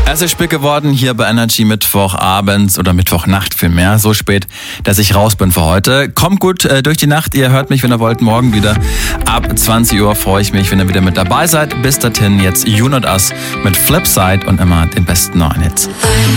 Es ist spät geworden hier bei Energy Mittwochabends oder Mittwochnacht vielmehr. So spät, dass ich raus bin für heute. Kommt gut durch die Nacht. Ihr hört mich, wenn ihr wollt, morgen wieder. Ab 20 Uhr freue ich mich, wenn ihr wieder mit dabei seid. Bis dahin jetzt You Not Us mit Flipside und immer den besten neuen Hits.